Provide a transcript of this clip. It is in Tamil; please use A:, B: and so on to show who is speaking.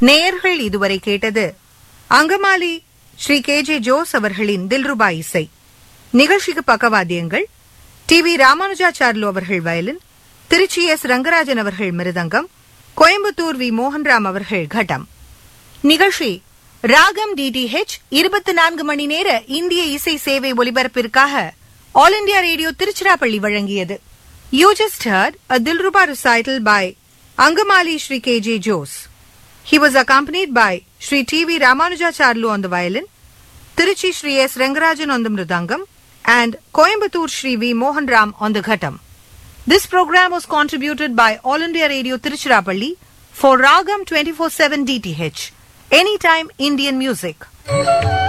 A: நேயர்கள் இதுவரை கேட்டது அங்கமாலி ஸ்ரீ கே.ஜே. ஜோஸ் அவர்களின் தில்ருபா இசை. நிகழ்ச்சிக்கு பக்கவாத்தியங்கள் டி.வி. ராமானுஜாச்சார்லு அவர்கள் வயலின், திருச்சி எஸ். ரங்கராஜன் அவர்கள் மிருதங்கம், கோயம்புத்தூர் வி. மோகன்ராம் அவர்கள் கட்டம். நிகழ்ச்சி ராகம் டிடிஹெச் 24 மணி நேர இந்திய இசை சேவை ஒலிபரப்பிற்காக ஆல் இண்டியா ரேடியோ திருச்சிராப்பள்ளி வழங்கியது. You just heard a Dilruba recital by Angamali Sri K.J. Jose. He was accompanied by Sri T.V. Ramanujacharlu on the violin, Tiruchi Sri S. Rangarajan on the mridangam, and Coimbatore Sri V. Mohan Ram on the ghattam. This program was contributed by All India Radio Tiruchirappalli for Ragam 24/7 DTH, Anytime Indian Music.